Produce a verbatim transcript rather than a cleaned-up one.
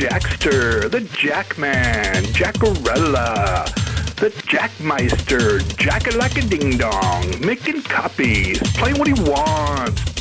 Jackster, the Jackman, Jackarella, the Jackmeister, Jack-a-like-a-ding-dong, making copies, playing what he wants,